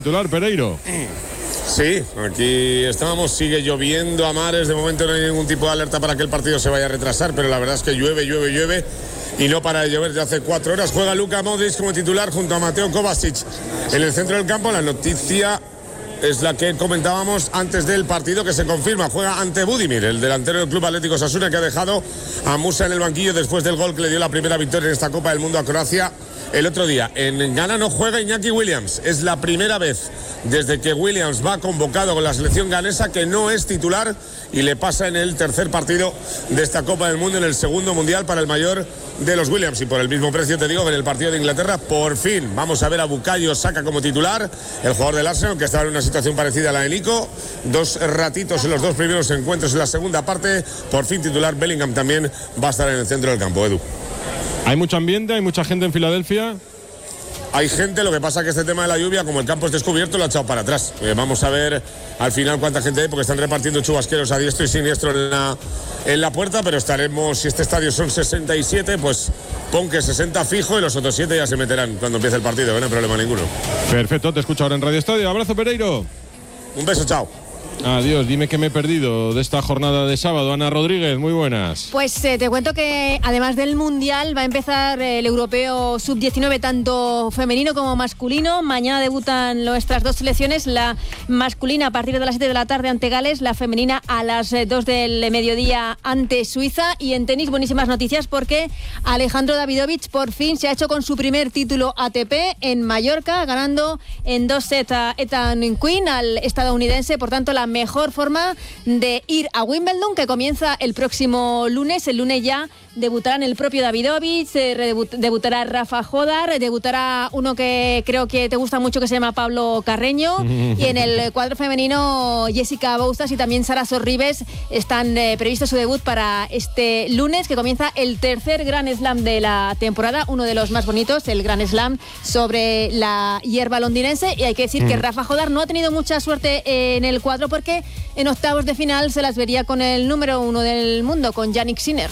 Titular Pereiro. Sí, aquí estamos, sigue lloviendo a mares, de momento no hay ningún tipo de alerta para que el partido se vaya a retrasar, pero la verdad es que llueve y no para de llover ya hace 4 horas. Juega Luka Modric como titular junto a Mateo Kovacic en el centro del campo. La noticia es la que comentábamos antes del partido, que se confirma, juega ante Budimir, el delantero del Club Atlético Osasuna, que ha dejado a Musa en el banquillo después del gol que le dio la primera victoria en esta Copa del Mundo a Croacia el otro día. En Ghana no juega Iñaki Williams, es la primera vez desde que Williams va convocado con la selección ganesa que no es titular, y le pasa en el tercer partido de esta Copa del Mundo, en el segundo mundial para el mayor de los Williams. Y por el mismo precio te digo que en el partido de Inglaterra por fin vamos a ver a Bukayo Saka como titular, el jugador del Arsenal, que estaba en una situación parecida a la de Nico. 2 ratitos en los 2 primeros encuentros en la segunda parte, por fin titular. Bellingham también va a estar en el centro del campo. Edu, ¿hay mucho ambiente? ¿Hay mucha gente en Filadelfia? hay gente, lo que pasa que este tema de la lluvia, como el campo es descubierto, lo ha echado para atrás. Vamos a ver al final cuánta gente hay, porque están repartiendo chubasqueros a diestro y siniestro en la puerta, pero estaremos, si este estadio son 67, pues pon que 60 fijo y los otros 7 ya se meterán cuando empiece el partido, no hay problema ninguno. Perfecto, te escucho ahora en Radio Estadio. Abrazo, Pereiro. Un beso, chao. Adiós, dime que me he perdido de esta jornada de sábado. Ana Rodríguez, muy buenas. Pues te cuento que además del Mundial va a empezar el Europeo Sub-19 tanto femenino como masculino. Mañana debutan nuestras 2 selecciones, la masculina a partir de las 7 de la tarde ante Gales, la femenina a las 2 del mediodía ante Suiza. Y en tenis buenísimas noticias, porque Alejandro Davidovich por fin se ha hecho con su primer título ATP en Mallorca, ganando en 2 sets a Ethan Quinn, al estadounidense. Por tanto, la mejor forma de ir a Wimbledon, que comienza el próximo lunes. El lunes ya debutarán el propio Davidovich, debutará Rafa Jodar, debutará uno que creo que te gusta mucho, que se llama Pablo Carreño, y en el cuadro femenino Jessica Bouzas y también Sara Sorribes están previstos su debut para este lunes, que comienza el tercer Grand Slam de la temporada, uno de los más bonitos, el Grand Slam sobre la hierba londinense. Y hay que decir que Rafa Jodar no ha tenido mucha suerte en el cuadro, porque en octavos de final se las vería con el número 1 del mundo, con Jannik Sinner.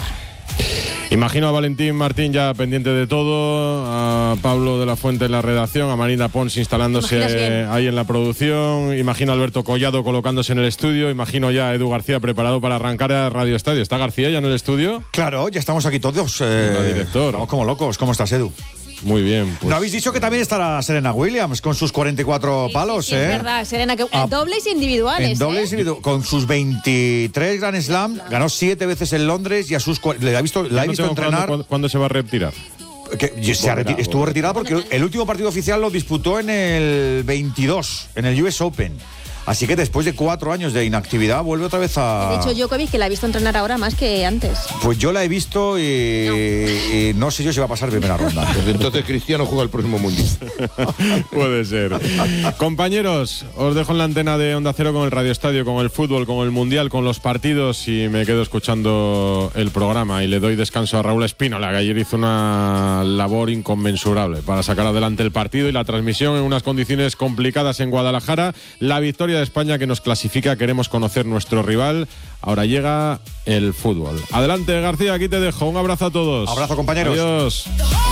Imagino a Valentín Martín ya pendiente de todo, a Pablo de la Fuente en la redacción, a Marina Pons instalándose ahí en la producción, imagino a Alberto Collado colocándose en el estudio, imagino ya a Edu García preparado para arrancar a Radio Estadio. ¿Está García ya en el estudio? Claro, ya estamos aquí todos. Director. Estamos como locos. ¿Cómo estás, Edu? Muy bien. Pues. ¿No habéis dicho que también estará Serena Williams con sus 44 palos? Sí, es verdad, Serena, que en dobles individuales. En dobles individuales, con sus 23 Grand Slam, ganó 7 veces en Londres y a sus la he visto entrenar. ¿Cuándo se va a retirar? Estuvo retirado porque el último partido oficial lo disputó en el 22, en el US Open. Así que después de 4 años de inactividad vuelve otra vez a... De hecho, Djokovic, que la he visto entrenar ahora más que antes. Pues yo la he visto y no sé yo si va a pasar primera ronda. Desde entonces Cristiano juega el próximo mundial. Puede ser. Compañeros, os dejo en la antena de Onda Cero con el Radio Estadio, con el fútbol, con el Mundial, con los partidos, y me quedo escuchando el programa, y le doy descanso a Raúl Espínola, que ayer hizo una labor inconmensurable para sacar adelante el partido y la transmisión en unas condiciones complicadas en Guadalajara. La victoria de España que nos clasifica, queremos conocer nuestro rival. Ahora llega el fútbol. Adelante, García, aquí te dejo. Un abrazo a todos. Abrazo, compañeros. Adiós.